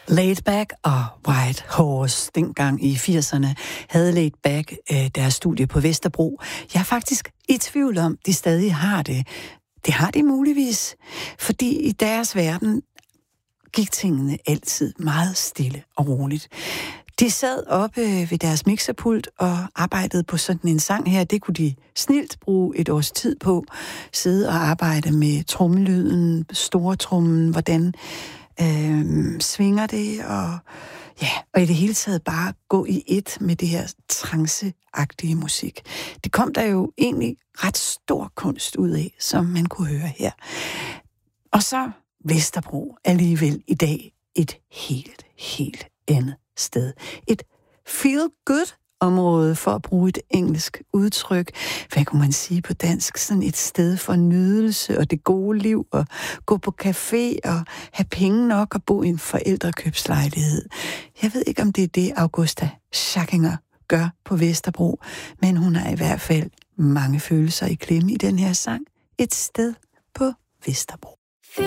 Laid Back og White Horse, dengang i 80'erne, havde Laid Back deres studie på Vesterbro. Jeg er faktisk i tvivl om, de stadig har det. Det har de muligvis, fordi i deres verden gik tingene altid meget stille og roligt. De sad oppe ved deres mixerpult og arbejdede på sådan en sang her. Det kunne de snilt bruge et års tid på. Sidde og arbejde med trommelyden, stortrommen, hvordan svinger det, og i det hele taget bare gå i et med det her tranceagtige musik. Det kom der jo egentlig ret stor kunst ud af, som man kunne høre her. Og så Vesterbro alligevel i dag et helt andet sted. Et feel-good område, for at bruge et engelsk udtryk. Hvad kunne man sige på dansk? Sådan et sted for nydelse og det gode liv, og gå på café og have penge nok og bo i en forældrekøbslejlighed. Jeg ved ikke, om det er det, Augusta Schackinger gør på Vesterbro, men hun har i hvert fald mange følelser i klemme i den her sang. Et sted på Vesterbro.